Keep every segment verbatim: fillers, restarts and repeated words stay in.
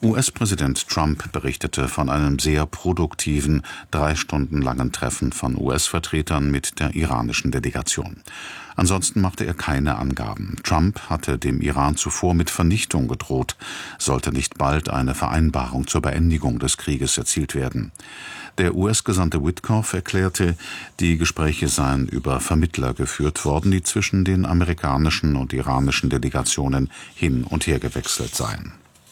U S-Präsident Trump berichtete von einem sehr produktiven, drei Stunden langen Treffen von U S-Vertretern mit der iranischen Delegation. Ansonsten machte er keine Angaben. Trump hatte dem Iran zuvor mit Vernichtung gedroht, sollte nicht bald eine Vereinbarung zur Beendigung des Krieges erzielt werden. Der U S-Gesandte Witkoff erklärte, die Gespräche seien über Vermittler geführt worden, die zwischen den amerikanischen und iranischen Delegationen hin und her gewechselt seien.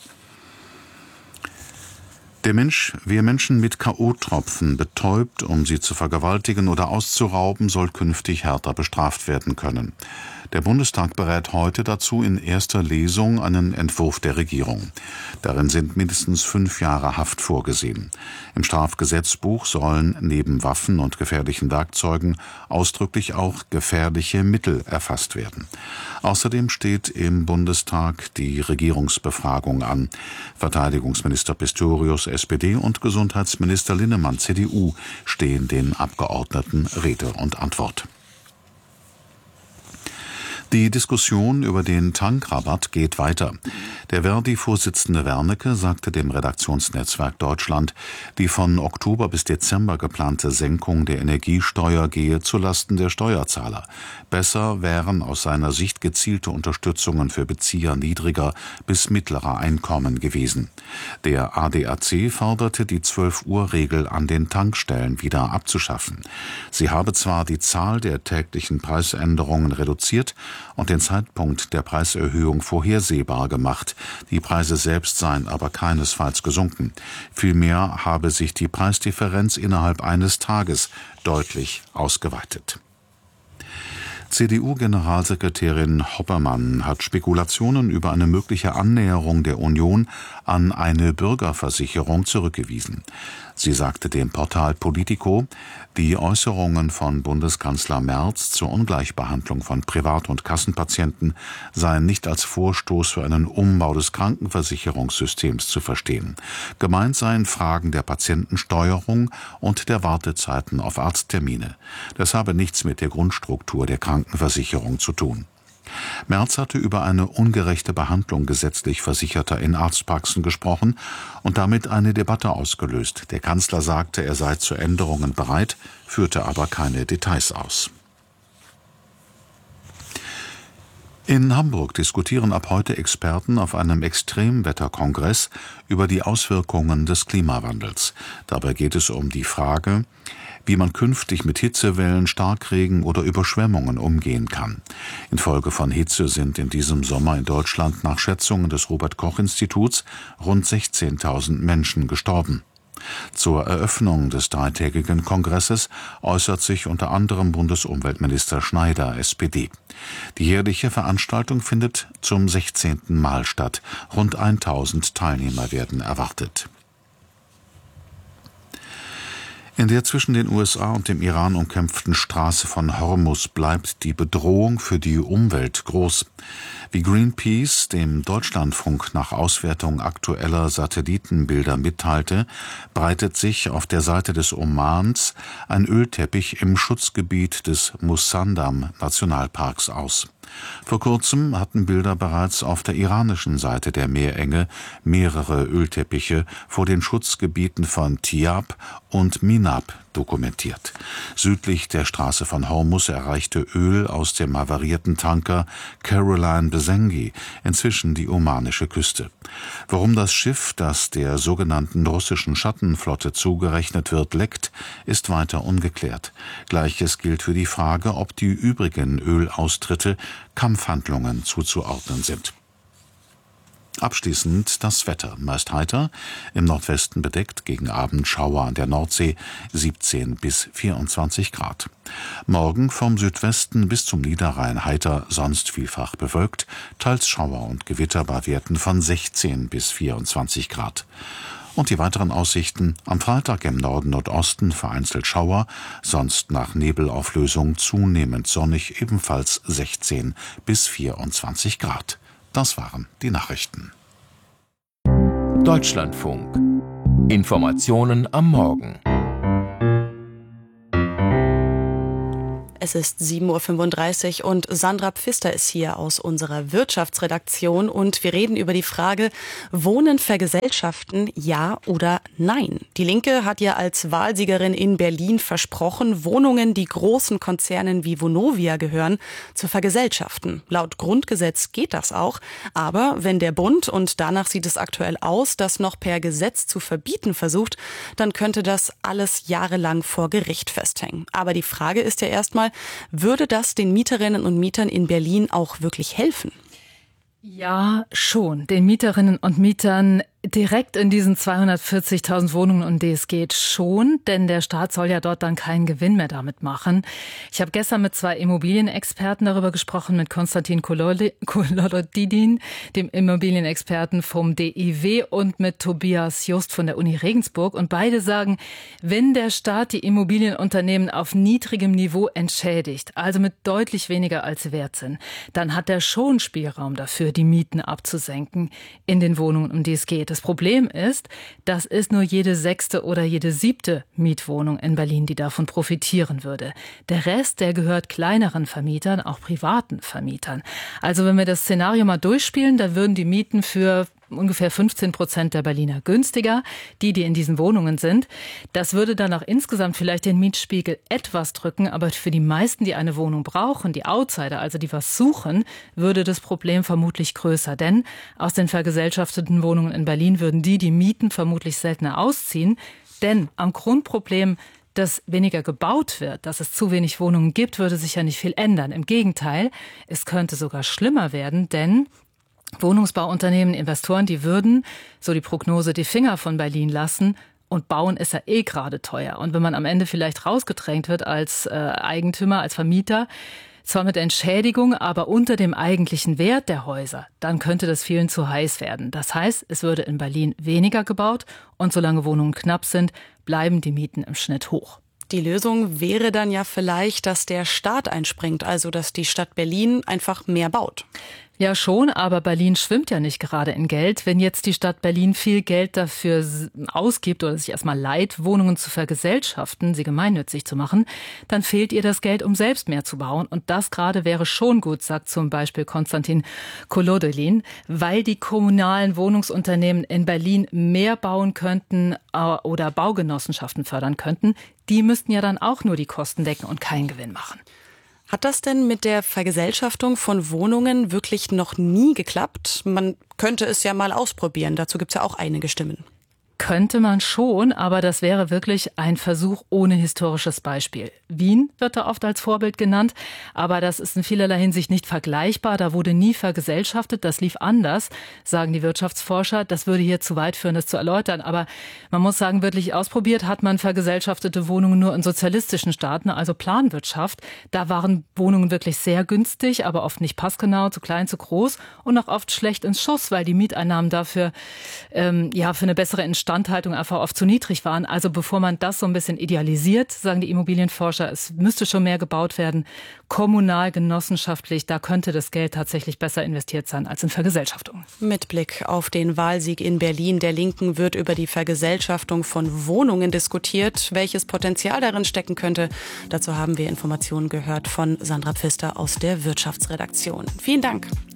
Der Mensch, wer Menschen mit K O-Tropfen betäubt, um sie zu vergewaltigen oder auszurauben, soll künftig härter bestraft werden können. Der Bundestag berät heute dazu in erster Lesung einen Entwurf der Regierung. Darin sind mindestens fünf Jahre Haft vorgesehen. Im Strafgesetzbuch sollen neben Waffen und gefährlichen Werkzeugen ausdrücklich auch gefährliche Mittel erfasst werden. Außerdem steht im Bundestag die Regierungsbefragung an. Verteidigungsminister Pistorius, S P D, und Gesundheitsminister Linnemann, C D U, stehen den Abgeordneten Rede und Antwort. Die Diskussion über den Tankrabatt geht weiter. Der Verdi-Vorsitzende Wernicke sagte dem Redaktionsnetzwerk Deutschland, die von Oktober bis Dezember geplante Senkung der Energiesteuer gehe zulasten der Steuerzahler. Besser wären aus seiner Sicht gezielte Unterstützungen für Bezieher niedriger bis mittlerer Einkommen gewesen. Der A D A C forderte, die zwölf-Uhr-Regel an den Tankstellen wieder abzuschaffen. Sie habe zwar die Zahl der täglichen Preisänderungen reduziert und den Zeitpunkt der Preiserhöhung vorhersehbar gemacht. Die Preise selbst seien aber keinesfalls gesunken. Vielmehr habe sich die Preisdifferenz innerhalb eines Tages deutlich ausgeweitet. C D U-Generalsekretärin Hoppermann hat Spekulationen über eine mögliche Annäherung der Union an eine Bürgerversicherung zurückgewiesen. Sie sagte dem Portal Politico, die Äußerungen von Bundeskanzler Merz zur Ungleichbehandlung von Privat- und Kassenpatienten seien nicht als Vorstoß für einen Umbau des Krankenversicherungssystems zu verstehen. Gemeint seien Fragen der Patientensteuerung und der Wartezeiten auf Arzttermine. Das habe nichts mit der Grundstruktur der Krankenversicherung zu tun. Merz hatte über eine ungerechte Behandlung gesetzlich Versicherter in Arztpraxen gesprochen und damit eine Debatte ausgelöst. Der Kanzler sagte, er sei zu Änderungen bereit, führte aber keine Details aus. In Hamburg diskutieren ab heute Experten auf einem Extremwetterkongress über die Auswirkungen des Klimawandels. Dabei geht es um die Frage, wie man künftig mit Hitzewellen, Starkregen oder Überschwemmungen umgehen kann. Infolge von Hitze sind in diesem Sommer in Deutschland nach Schätzungen des Robert-Koch-Instituts rund sechzehntausend Menschen gestorben. Zur Eröffnung des dreitägigen Kongresses äußert sich unter anderem Bundesumweltminister Schneider, S P D. Die jährliche Veranstaltung findet zum sechzehnten Mal statt. Rund tausend Teilnehmer werden erwartet. In der zwischen den U S A und dem Iran umkämpften Straße von Hormuz bleibt die Bedrohung für die Umwelt groß. Wie Greenpeace dem Deutschlandfunk nach Auswertung aktueller Satellitenbilder mitteilte, breitet sich auf der Seite des Omans ein Ölteppich im Schutzgebiet des Musandam-Nationalparks aus. Vor kurzem hatten Bilder bereits auf der iranischen Seite der Meerenge mehrere Ölteppiche vor den Schutzgebieten von Tiab und Minab dokumentiert. Südlich der Straße von Hormuz erreichte Öl aus dem havarierten Tanker Caroline Besengi inzwischen die omanische Küste. Warum das Schiff, das der sogenannten russischen Schattenflotte zugerechnet wird, leckt, ist weiter ungeklärt. Gleiches gilt für die Frage, ob die übrigen Ölaustritte Kampfhandlungen zuzuordnen sind. Abschließend das Wetter. Meist heiter, im Nordwesten bedeckt, gegen Abend Schauer an der Nordsee, siebzehn bis vierundzwanzig Grad. Morgen vom Südwesten bis zum Niederrhein heiter, sonst vielfach bewölkt, teils Schauer und Gewitter bei Werten von sechzehn bis vierundzwanzig Grad. Und die weiteren Aussichten: am Freitag im Norden Nordosten vereinzelt Schauer, sonst nach Nebelauflösung zunehmend sonnig, ebenfalls sechzehn bis vierundzwanzig Grad. Das waren die Nachrichten. Deutschlandfunk. Informationen am Morgen. Es ist sieben Uhr fünfunddreißig und Sandra Pfister ist hier aus unserer Wirtschaftsredaktion und wir reden über die Frage, Wohnen vergesellschaften, ja oder nein? Die Linke hat ja als Wahlsiegerin in Berlin versprochen, Wohnungen, die großen Konzernen wie Vonovia gehören, zu vergesellschaften. Laut Grundgesetz geht das auch, aber wenn der Bund, und danach sieht es aktuell aus, das noch per Gesetz zu verbieten versucht, dann könnte das alles jahrelang vor Gericht festhängen. Aber die Frage ist ja erstmal, würde das den Mieterinnen und Mietern in Berlin auch wirklich helfen? Ja, schon. Den Mieterinnen und Mietern direkt in diesen zweihundertvierzigtausend Wohnungen, um die es geht, schon, denn der Staat soll ja dort dann keinen Gewinn mehr damit machen. Ich habe gestern mit zwei Immobilienexperten darüber gesprochen, mit Konstantin Kolodidin, dem Immobilienexperten vom D I W, und mit Tobias Just von der Uni Regensburg. Und beide sagen, wenn der Staat die Immobilienunternehmen auf niedrigem Niveau entschädigt, also mit deutlich weniger als sie wert sind, dann hat er schon Spielraum dafür, die Mieten abzusenken in den Wohnungen, um die es geht. Das Problem ist, das ist nur jede sechste oder jede siebte Mietwohnung in Berlin, die davon profitieren würde. Der Rest, der gehört kleineren Vermietern, auch privaten Vermietern. Also wenn wir das Szenario mal durchspielen, dann würden die Mieten für ungefähr fünfzehn Prozent der Berliner günstiger, die, die in diesen Wohnungen sind. Das würde dann auch insgesamt vielleicht den Mietspiegel etwas drücken, aber für die meisten, die eine Wohnung brauchen, die Outsider, also die was suchen, würde das Problem vermutlich größer. Denn aus den vergesellschafteten Wohnungen in Berlin würden die, die mieten, vermutlich seltener ausziehen. Denn am Grundproblem, dass weniger gebaut wird, dass es zu wenig Wohnungen gibt, würde sich ja nicht viel ändern. Im Gegenteil, es könnte sogar schlimmer werden, denn Wohnungsbauunternehmen, Investoren, die würden, so die Prognose, die Finger von Berlin lassen, und bauen ist ja eh gerade teuer. Und wenn man am Ende vielleicht rausgedrängt wird als äh, Eigentümer, als Vermieter, zwar mit Entschädigung, aber unter dem eigentlichen Wert der Häuser, dann könnte das vielen zu heiß werden. Das heißt, es würde in Berlin weniger gebaut und solange Wohnungen knapp sind, bleiben die Mieten im Schnitt hoch. Die Lösung wäre dann ja vielleicht, dass der Staat einspringt, also dass die Stadt Berlin einfach mehr baut. Ja schon, aber Berlin schwimmt ja nicht gerade in Geld. Wenn jetzt die Stadt Berlin viel Geld dafür ausgibt oder sich erstmal leiht, Wohnungen zu vergesellschaften, sie gemeinnützig zu machen, dann fehlt ihr das Geld, um selbst mehr zu bauen. Und das gerade wäre schon gut, sagt zum Beispiel Konstantin Kolodidin, weil die kommunalen Wohnungsunternehmen in Berlin mehr bauen könnten oder Baugenossenschaften fördern könnten. Die müssten ja dann auch nur die Kosten decken und keinen Gewinn machen. Hat das denn mit der Vergesellschaftung von Wohnungen wirklich noch nie geklappt? Man könnte es ja mal ausprobieren. Dazu gibt es ja auch einige Stimmen. Könnte man schon, aber das wäre wirklich ein Versuch ohne historisches Beispiel. Wien wird da oft als Vorbild genannt, aber das ist in vielerlei Hinsicht nicht vergleichbar. Da wurde nie vergesellschaftet, das lief anders, sagen die Wirtschaftsforscher. Das würde hier zu weit führen, das zu erläutern. Aber man muss sagen, wirklich ausprobiert hat man vergesellschaftete Wohnungen nur in sozialistischen Staaten, also Planwirtschaft. Da waren Wohnungen wirklich sehr günstig, aber oft nicht passgenau, zu klein, zu groß und auch oft schlecht ins Schuss, weil die Mieteinnahmen dafür ähm, ja für eine bessere Instandhaltung einfach oft zu niedrig waren. Also bevor man das so ein bisschen idealisiert, sagen die Immobilienforscher, es müsste schon mehr gebaut werden. Kommunal, genossenschaftlich, da könnte das Geld tatsächlich besser investiert sein als in Vergesellschaftung. Mit Blick auf den Wahlsieg in Berlin der Linken wird über die Vergesellschaftung von Wohnungen diskutiert. Welches Potenzial darin stecken könnte, dazu haben wir Informationen gehört von Sandra Pfister aus der Wirtschaftsredaktion. Vielen Dank.